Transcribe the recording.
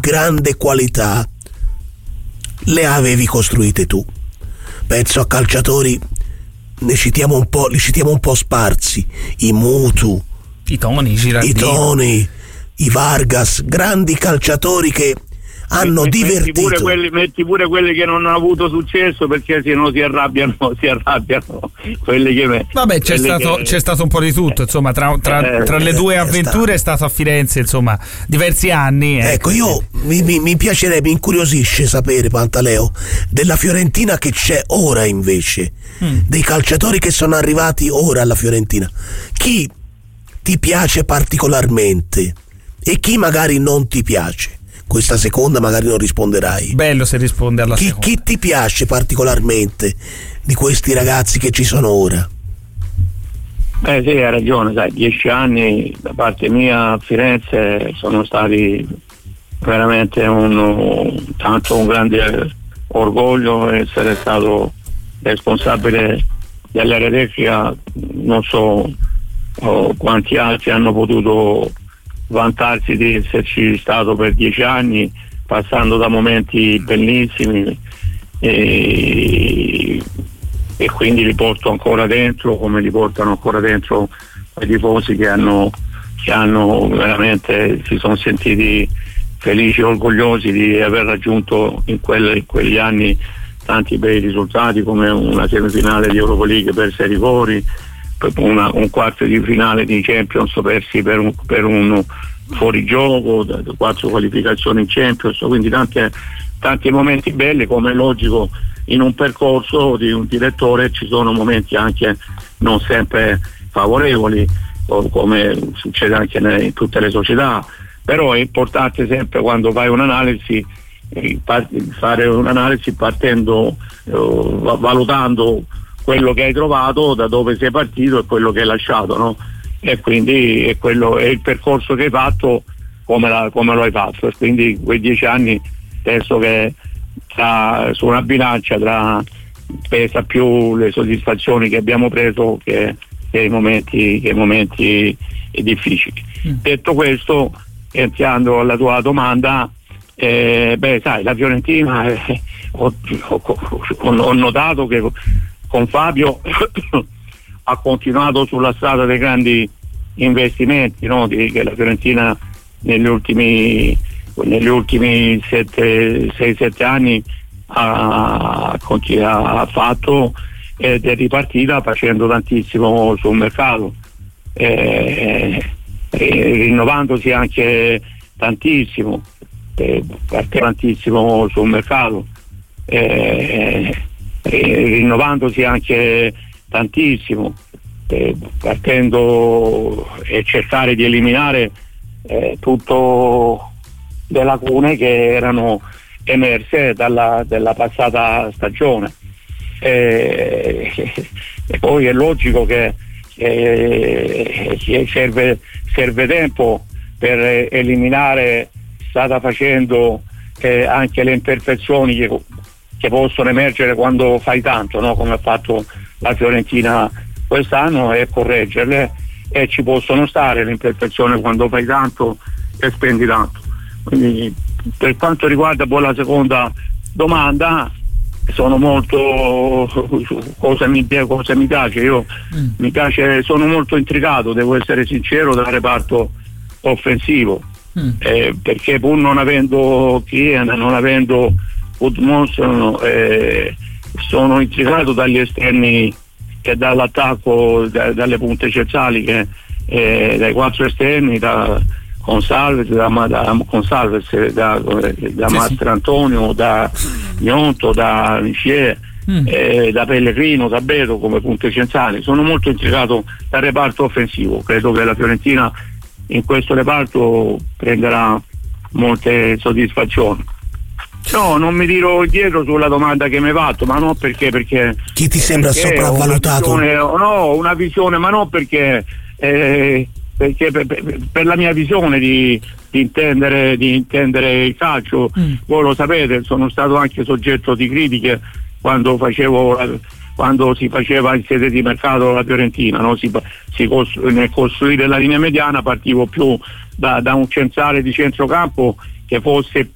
grande qualità le avevi costruite tu. Penso a calciatori, li citiamo un po' sparsi, i Mutu, i Toni, i Vargas, grandi calciatori che hanno divertito. Metti pure quelli che non hanno avuto successo, perché se no si arrabbiano quelli che vabbè, c'è stato un po' di tutto, insomma, tra le due avventure è stato a Firenze, insomma, diversi anni. Ecco, io mi piacerebbe, mi incuriosisce sapere, Pantaleo, della Fiorentina che c'è ora invece, dei calciatori che sono arrivati ora alla Fiorentina. Chi ti piace particolarmente e chi magari non ti piace? Questa seconda magari non risponderai. Bello se risponde alla seconda. Chi ti piace particolarmente di questi ragazzi che ci sono ora? Sì, hai ragione, sai, 10 anni da parte mia a Firenze sono stati veramente un grande orgoglio essere stato responsabile dell'area tecnica. Non so quanti altri hanno potuto vantarsi di esserci stato per 10 anni, passando da momenti bellissimi, e quindi li porto ancora dentro, come li portano ancora dentro i tifosi che hanno veramente, si sono sentiti felici e orgogliosi di aver raggiunto in quegli anni tanti bei risultati, come una semifinale di Europa League per 6 rigori, un quarto di finale di Champions persi per un fuorigioco, 4 qualificazioni in Champions, quindi tanti momenti belli. Come è logico, in un percorso di un direttore ci sono momenti anche non sempre favorevoli, come succede anche in tutte le società, però è importante sempre, quando fai un'analisi, fare un'analisi valutando quello che hai trovato, da dove sei partito e quello che hai lasciato, no? E quindi è il percorso che hai fatto, come lo hai fatto, e quindi quei 10 anni penso che su una bilancia pesa più le soddisfazioni che abbiamo preso che i momenti difficili. Detto questo, entrando alla tua domanda, sai, la Fiorentina, ho notato che con Fabio ha continuato sulla strada dei grandi investimenti, no? Che la Fiorentina negli ultimi 6-7 anni ha fatto, ed è ripartita facendo tantissimo sul mercato, rinnovandosi anche tantissimo, tantissimo sul mercato, rinnovandosi anche tantissimo, partendo e cercare di eliminare tutto le lacune che erano emerse dalla passata stagione, e poi è logico che serve tempo per eliminare, strada facendo, anche le imperfezioni che possono emergere quando fai tanto, no? Come ha fatto la Fiorentina quest'anno, e correggerle, e ci possono stare le imperfezioni quando fai tanto e spendi tanto. Quindi, per quanto riguarda poi la seconda domanda, sono molto cosa mi piace, mi piace, sono molto intrigato, devo essere sincero, dal reparto offensivo, perché pur non avendo Chiesa, non avendo Gudmundsson, sono intrigato dagli esterni e dall'attacco, dalle punte centrali, dai 4 esterni, con Salves, da Mastrantonio, da Gnonto, da Lichier, da Pellegrino, da Beto come punte centrali. Sono molto intrigato dal reparto offensivo, credo che la Fiorentina in questo reparto prenderà molte soddisfazioni. No, non mi tiro indietro sulla domanda che mi hai fatto, ma non perché chi ti sembra sopravvalutato? Una visione, ma non perché per la mia visione di intendere il calcio. Voi lo sapete, sono stato anche soggetto di critiche quando si faceva in sede di mercato la Fiorentina, no? Nel costruire la linea mediana partivo più da un centrale di centrocampo che fosse